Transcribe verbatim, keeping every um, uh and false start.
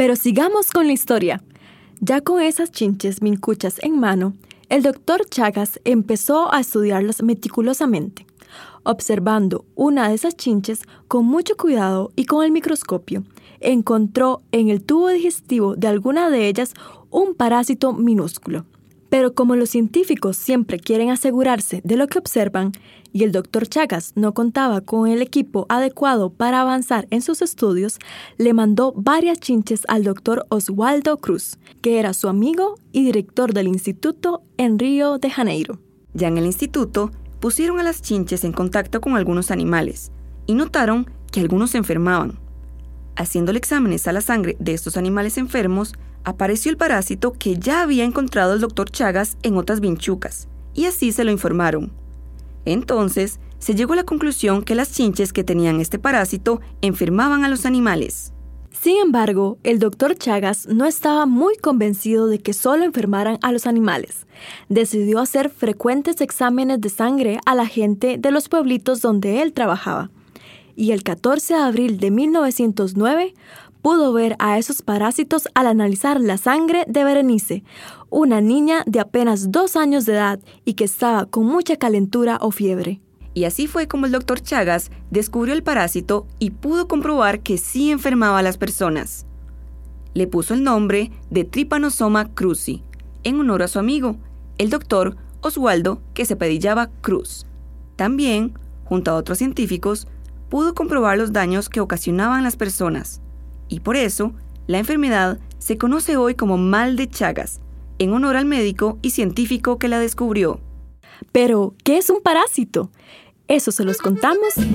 Pero sigamos con la historia. Ya con esas chinches mincuchas en mano, el doctor Chagas empezó a estudiarlas meticulosamente. Observando una de esas chinches con mucho cuidado y con el microscopio, encontró en el tubo digestivo de alguna de ellas un parásito minúsculo. Pero como los científicos siempre quieren asegurarse de lo que observan, y el doctor Chagas no contaba con el equipo adecuado para avanzar en sus estudios, le mandó varias chinches al doctor Oswaldo Cruz, que era su amigo y director del instituto en Río de Janeiro. Ya en el instituto, pusieron a las chinches en contacto con algunos animales y notaron que algunos se enfermaban. Haciéndole exámenes a la sangre de estos animales enfermos, apareció el parásito que ya había encontrado el doctor Chagas en otras vinchucas, y así se lo informaron. Entonces, se llegó a la conclusión que las chinches que tenían este parásito enfermaban a los animales. Sin embargo, el doctor Chagas no estaba muy convencido de que solo enfermaran a los animales. Decidió hacer frecuentes exámenes de sangre a la gente de los pueblitos donde él trabajaba. Y el catorce de abril de mil novecientos nueve, pudo ver a esos parásitos al analizar la sangre de Berenice, una niña de apenas dos años de edad y que estaba con mucha calentura o fiebre. Y así fue como el doctor Chagas descubrió el parásito y pudo comprobar que sí enfermaba a las personas. Le puso el nombre de Trypanosoma cruzi, en honor a su amigo, el doctor Oswaldo, que se apellidaba Cruz. También, junto a otros científicos, pudo comprobar los daños que ocasionaban las personas. Y por eso, la enfermedad se conoce hoy como mal de Chagas, en honor al médico y científico que la descubrió. Pero, ¿qué es un parásito? Eso se los contamos